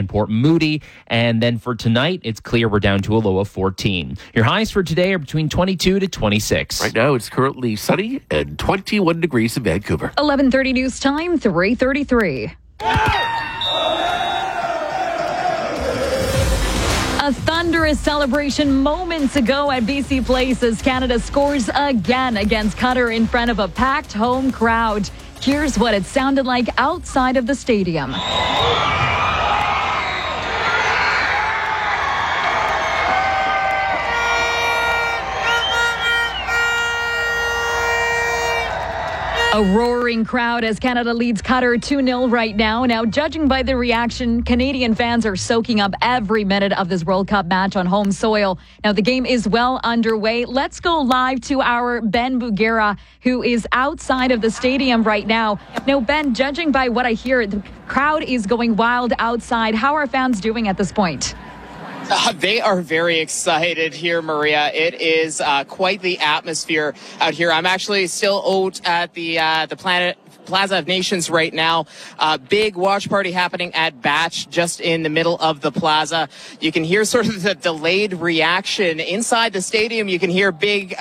and Port Moody. And then for tonight, it's clear. We're down to a low of 14. Your highs for today are between 22 to 26. Right now, it's currently sunny and 21 degrees in Vancouver. 11:30 news time, 3:33. A thunderous celebration moments ago at BC Place as Canada scores again against Qatar in front of a packed home crowd. Here's what it sounded like outside of the stadium. A roaring crowd as Canada leads Qatar 2-0 right now. Now, judging by the reaction, Canadian fans are soaking up every minute of this World Cup match on home soil. Now, the game is well underway. Let's go live to our Ben Bugera, who is outside of the stadium right now. Now, Ben, judging by what I hear, the crowd is going wild outside. How are fans doing at this point? They are very excited here, Maria. It is quite the atmosphere out here. I'm actually still out at the Plaza of Nations right now. Big watch party happening at Batch, just in the middle of the plaza. You can hear sort of the delayed reaction inside the stadium. You can hear big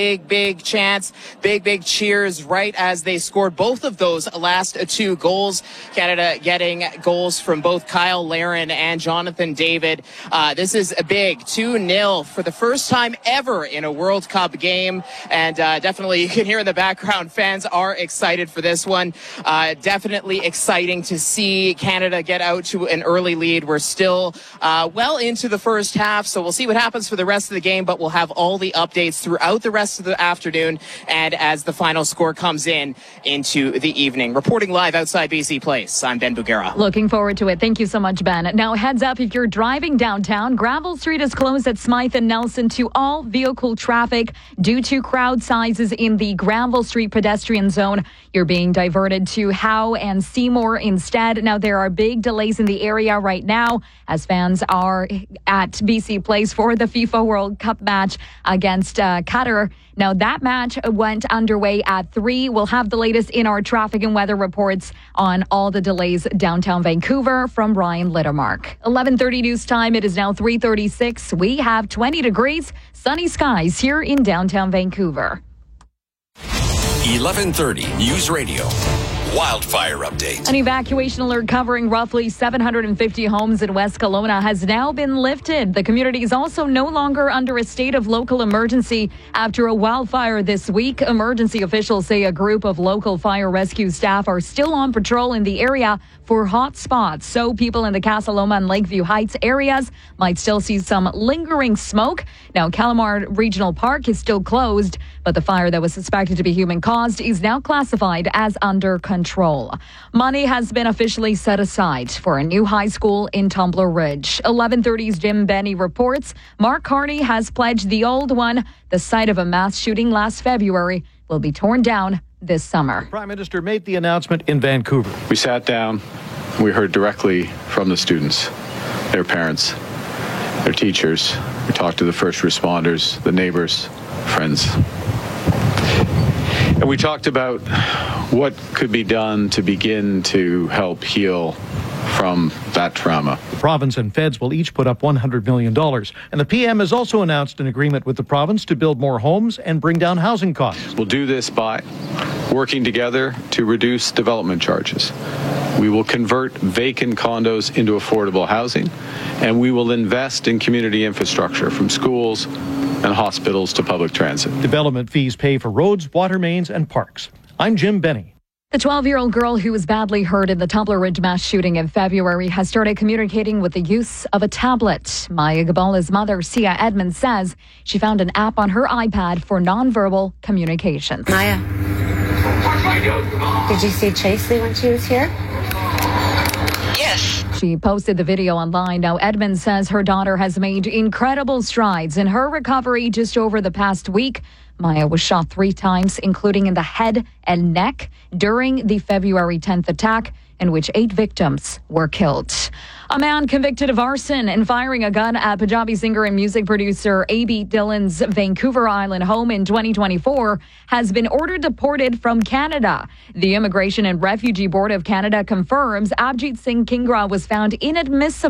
chants, big cheers right as they scored both of those last two goals. Canada getting goals from both Kyle Larin and Jonathan David. This is a big 2-0 for the first time ever in a World Cup game. And definitely you can hear in the background, fans are excited for this one. Definitely exciting to see Canada get out to an early lead. We're still well into the first half, so we'll see what happens for the rest of the game, but we'll have all the updates throughout the rest of the afternoon and as the final score comes into the evening. Reporting live outside BC Place, I'm Ben Bugera. Looking forward to it. Thank you so much, Ben. Now, heads up, if you're driving downtown, Granville Street is closed at Smythe and Nelson to all vehicle traffic due to crowd sizes in the Granville Street pedestrian zone. You're being diverted to Howe and Seymour instead. Now, there are big delays in the area right now as fans are at BC Place for the FIFA World Cup match against Qatar. Now, that match went underway at 3. We'll have the latest in our traffic and weather reports on all the delays downtown Vancouver from Ryan Littermark. 11:30 news time. It is now 3:36. We have 20 degrees, sunny skies here in downtown Vancouver. 11:30 News Radio. Wildfire update. An evacuation alert covering roughly 750 homes in West Kelowna has now been lifted. The community is also no longer under a state of local emergency after a wildfire this week. Emergency officials say a group of local fire rescue staff are still on patrol in the area for hot spots. So people in the Casa Loma and Lakeview Heights areas might still see some lingering smoke. Now, Calamar Regional Park is still closed, but the fire that was suspected to be human-caused is now classified as under control. Money has been officially set aside for a new high school in Tumbler Ridge. 11:30's Jim Benny reports Mark Carney has pledged the old one, the site of a mass shooting last February, will be torn down this summer. The Prime Minister made the announcement in Vancouver. We sat down, we heard directly from the students, their parents, their teachers. We talked to the first responders, the neighbors, friends. And we talked about what could be done to begin to help heal from that trauma. The province and feds will each put up $100 million. And the PM has also announced an agreement with the province to build more homes and bring down housing costs. We'll do this by working together to reduce development charges. We will convert vacant condos into affordable housing, and we will invest in community infrastructure from schools and hospitals to public transit. Development fees pay for roads, water mains, and parks. I'm Jim Benny. The 12-year-old girl who was badly hurt in the Tumbler Ridge mass shooting in February has started communicating with the use of a tablet. Maya Gabala's mother, Sia Edmonds, says she found an app on her iPad for nonverbal communication. Maya, did you see Chasey when she was here? Yes. She posted the video online. Now, Edmonds says her daughter has made incredible strides in her recovery just over the past week. Maya was shot 3 times, including in the head and neck, during the February 10th attack, in which 8 victims were killed. A man convicted of arson and firing a gun at Punjabi singer and music producer A.B. Dylan's Vancouver Island home in 2024 has been ordered deported from Canada. The Immigration and Refugee Board of Canada confirms Abjit Singh Kingra was found inadmissible